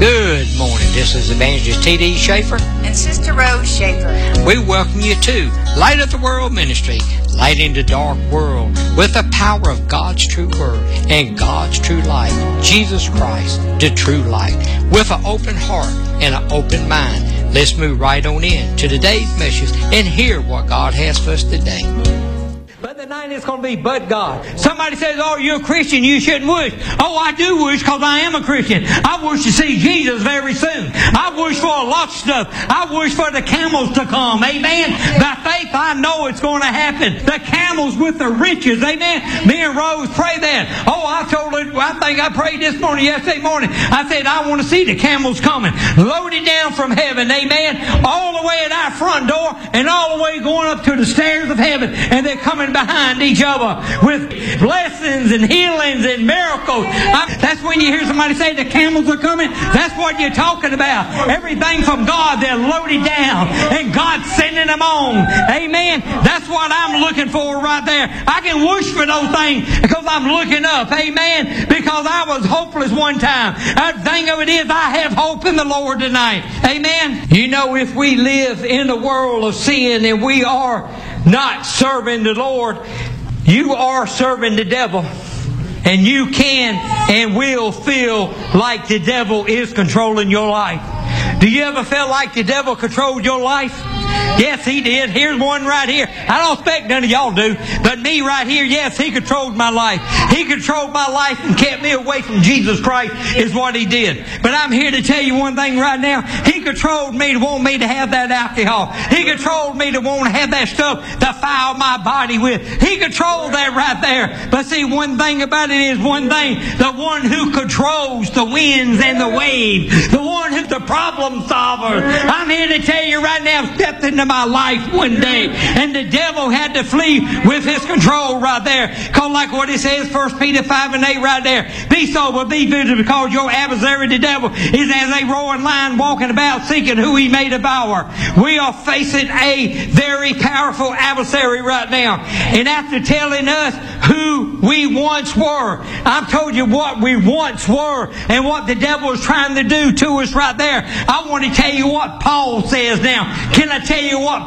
Good morning. This is Evangelist T.D. Schaefer and Sister Rose Schaefer. We welcome you to Light of the World Ministry, lighting the dark world with the power of God's true word and God's true light, Jesus Christ, the true light, with an open heart and an open mind. Let's move right on in to today's message and hear what God has for us today. But the night is going to be but God. Somebody says, oh, you're a Christian, you shouldn't wish. Oh, I do wish because I am a Christian. I wish to see Jesus very soon. I wish for a lot of stuff. I wish for the camels to come. Amen. By faith, I know it's going to happen. The camels with the riches. Amen. Me and Rose pray that. Oh, I think I prayed this morning, yesterday morning. I said, I want to see the camels coming. Loaded down from heaven. Amen. All the way at our front door and all the way going up to the stairs of heaven. And they're coming behind each other with blessings and healings and miracles. That's when you hear somebody say the camels are coming. That's what you're talking about. Everything from God, they're loaded down and God's sending them on. Amen. That's what I'm looking for right there. I can wish for those things because I'm looking up. Amen. Because I was hopeless one time. The thing of it is, I have hope in the Lord tonight. Amen. You know, if we live in a world of sin and we are not serving the Lord, you are serving the devil. And you can and will feel like the devil is controlling your life. Do you ever feel like the devil controlled your life? Yes, he did. Here's one right here. I don't expect none of y'all do. But me right here, yes, he controlled my life. He controlled my life and kept me away from Jesus Christ is what he did. But I'm here to tell you one thing right now. He controlled me to want me to have that alcohol. He controlled me to want to have that stuff to foul my body with. He controlled that right there. But see, one thing about it is one thing. The one who controls the winds and the waves. The one who's the problem solver. I'm here to tell you right now, stepped into my life one day and the devil had to flee with his control right there. Because like what it says, 1 Peter 5 and 8 right there. Be sober, be vigilant, because your adversary the devil is as a roaring lion walking about seeking who he may devour. We are facing a very powerful adversary right now. And after telling us who we once were, I've told you what we once were and what the devil is trying to do to us right there. I want to tell you what Paul says now. Can I tell you what